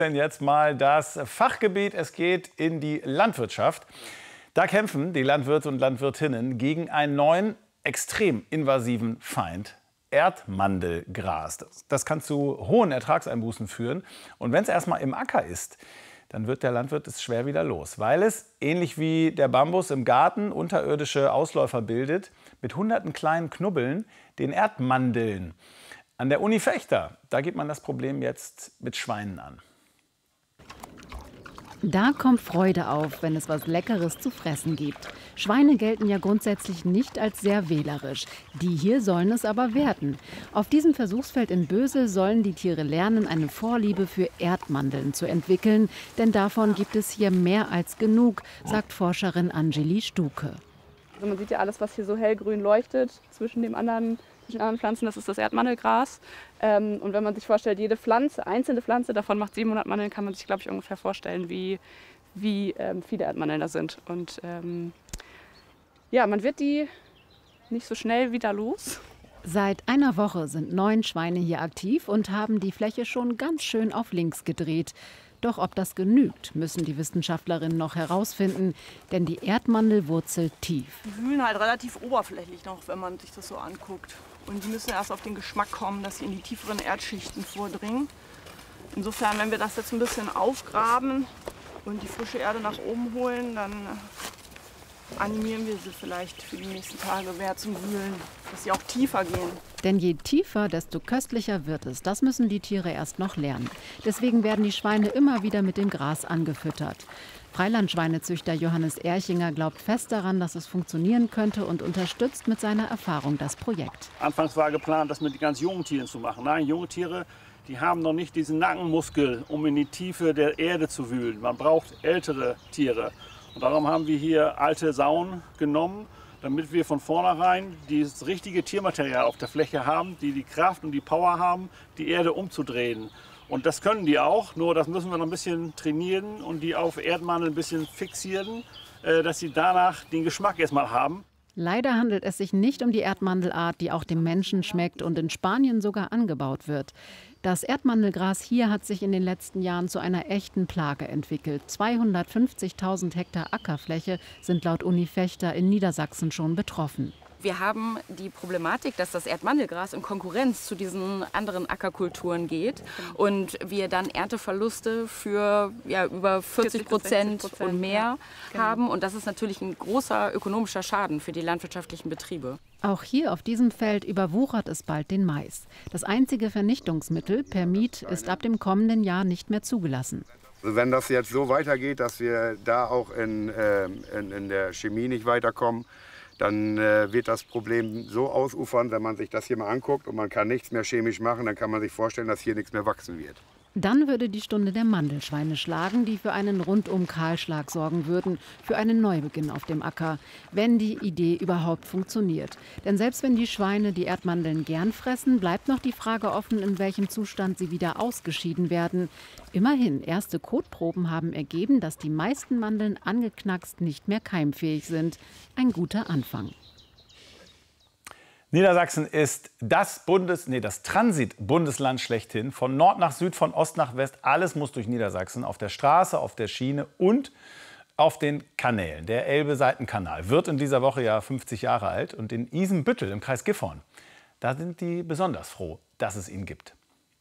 Denn jetzt mal das Fachgebiet. Es geht in die Landwirtschaft. Da kämpfen die Landwirte und Landwirtinnen gegen einen neuen, extrem invasiven Feind. Erdmandelgras. Das kann zu hohen Ertragseinbußen führen. Und wenn es erstmal im Acker ist, dann wird der Landwirt es schwer wieder los, weil es, ähnlich wie der Bambus im Garten, unterirdische Ausläufer bildet, mit hunderten kleinen Knubbeln, den Erdmandeln. An der Uni Vechta, da geht man das Problem jetzt mit Schweinen an. Da kommt Freude auf, wenn es was Leckeres zu fressen gibt. Schweine gelten ja grundsätzlich nicht als sehr wählerisch. Die hier sollen es aber werden. Auf diesem Versuchsfeld in Bösel sollen die Tiere lernen, eine Vorliebe für Erdmandeln zu entwickeln. Denn davon gibt es hier mehr als genug, sagt Forscherin Angeli Stuke. Also man sieht ja alles, was hier so hellgrün leuchtet zwischen den anderen Pflanzen, das ist das Erdmandelgras. Und wenn man sich vorstellt, jede Pflanze, einzelne Pflanze davon macht 700 Mandeln, kann man sich, glaube ich, ungefähr vorstellen, wie viele Erdmandeln da sind. Und ja, man wird die nicht so schnell wieder los. Seit einer Woche sind 9 Schweine hier aktiv und haben die Fläche schon ganz schön auf links gedreht. Doch ob das genügt, müssen die Wissenschaftlerinnen noch herausfinden, denn die Erdmandel wurzelt tief. Die wühlen halt relativ oberflächlich noch, wenn man sich das so anguckt. Und die müssen erst auf den Geschmack kommen, dass sie in die tieferen Erdschichten vordringen. Insofern, wenn wir das jetzt ein bisschen aufgraben und die frische Erde nach oben holen, dann animieren wir sie vielleicht für die nächsten Tage mehr zum Wühlen, dass sie auch tiefer gehen. Denn je tiefer, desto köstlicher wird es. Das müssen die Tiere erst noch lernen. Deswegen werden die Schweine immer wieder mit dem Gras angefüttert. Freilandschweinezüchter Johannes Erchinger glaubt fest daran, dass es funktionieren könnte und unterstützt mit seiner Erfahrung das Projekt. Anfangs war geplant, das mit ganz jungen Tieren zu machen. Nein, junge Tiere, die haben noch nicht diesen Nackenmuskel, um in die Tiefe der Erde zu wühlen. Man braucht ältere Tiere. Und darum haben wir hier alte Sauen genommen, damit wir von vornherein das richtige Tiermaterial auf der Fläche haben, die die Kraft und die Power haben, die Erde umzudrehen. Und das können die auch, nur das müssen wir noch ein bisschen trainieren und die auf Erdmandeln ein bisschen fixieren, dass sie danach den Geschmack erstmal haben. Leider handelt es sich nicht um die Erdmandelart, die auch dem Menschen schmeckt und in Spanien sogar angebaut wird. Das Erdmandelgras hier hat sich in den letzten Jahren zu einer echten Plage entwickelt. 250.000 Hektar Ackerfläche sind laut Uni Vechta in Niedersachsen schon betroffen. Wir haben die Problematik, dass das Erdmandelgras in Konkurrenz zu diesen anderen Ackerkulturen geht und wir dann Ernteverluste für über 40% und mehr haben. Und das ist natürlich ein großer ökonomischer Schaden für die landwirtschaftlichen Betriebe. Auch hier auf diesem Feld überwuchert es bald den Mais. Das einzige Vernichtungsmittel, Permit, ist ab dem kommenden Jahr nicht mehr zugelassen. Also wenn das jetzt so weitergeht, dass wir da auch in der Chemie nicht weiterkommen, dann wird das Problem so ausufern, wenn man sich das hier mal anguckt und man kann nichts mehr chemisch machen, dann kann man sich vorstellen, dass hier nichts mehr wachsen wird. Dann würde die Stunde der Mandelschweine schlagen, die für einen Rundum-Kahlschlag sorgen würden, für einen Neubeginn auf dem Acker, wenn die Idee überhaupt funktioniert. Denn selbst wenn die Schweine die Erdmandeln gern fressen, bleibt noch die Frage offen, in welchem Zustand sie wieder ausgeschieden werden. Immerhin, erste Kotproben haben ergeben, dass die meisten Mandeln angeknackst nicht mehr keimfähig sind. Ein guter Anfang. Niedersachsen ist das Transitbundesland schlechthin. Von Nord nach Süd, von Ost nach West, alles muss durch Niedersachsen. Auf der Straße, auf der Schiene und auf den Kanälen. Der Elbe-Seitenkanal wird in dieser Woche ja 50 Jahre alt. Und in Isenbüttel im Kreis Gifhorn, da sind die besonders froh, dass es ihn gibt.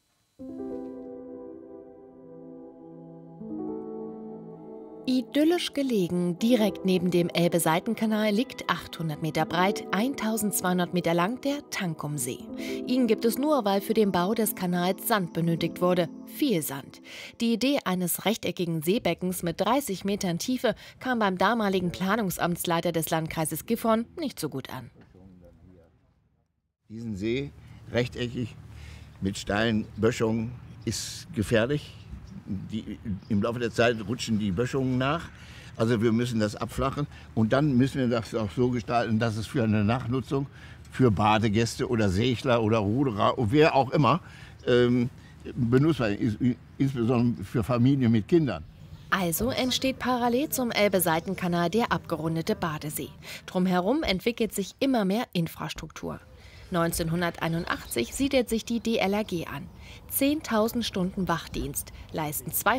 Idyllisch gelegen, direkt neben dem Elbe-Seitenkanal liegt 800 Meter breit, 1200 Meter lang der Tankumsee. Ihn gibt es nur, weil für den Bau des Kanals Sand benötigt wurde. Viel Sand. Die Idee eines rechteckigen Seebeckens mit 30 Metern Tiefe kam beim damaligen Planungsamtsleiter des Landkreises Gifhorn nicht so gut an. Diesen See, rechteckig, mit steilen Böschungen, ist gefährlich. Im Laufe der Zeit rutschen die Böschungen nach. Also wir müssen das abflachen. Und dann müssen wir das auch so gestalten, dass es für eine Nachnutzung, für Badegäste oder Segler oder Ruderer, wer auch immer, benutzbar ist, insbesondere für Familien mit Kindern. Also entsteht parallel zum Elbe-Seitenkanal der abgerundete Badesee. Drumherum entwickelt sich immer mehr Infrastruktur. 1981 siedelt sich die DLRG an. 10.000 Stunden Wachdienst, leisten